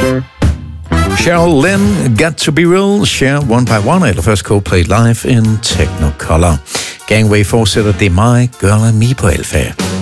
Cheryl Lynn, Got to Be Real, Share One by One, eller først Coldplay live in Technicolor. Gangway fortsætter, det er mig, Girl and Me på Alpha.